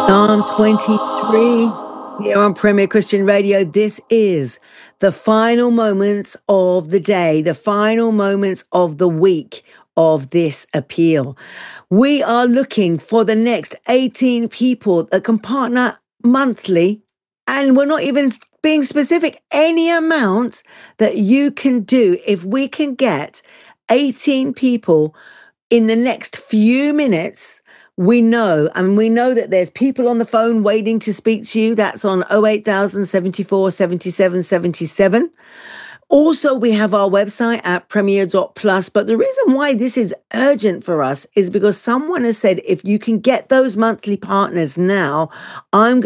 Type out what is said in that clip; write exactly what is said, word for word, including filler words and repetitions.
Psalm twenty-three here on Premier Christian Radio. This is the final moments of the day, the final moments of the week of this appeal. We are looking for the next eighteen people that can partner monthly, and we're not even being specific, any amount that you can do. If we can get eighteen people in the next few minutes, we know, and we know that there's people on the phone waiting to speak to you. That's on oh eight thousand seventy-four seventy-seven seventy-seven. Also, we have our website at premier dot plus. But the reason why this is urgent for us is because someone has said, if you can get those monthly partners now, I'm going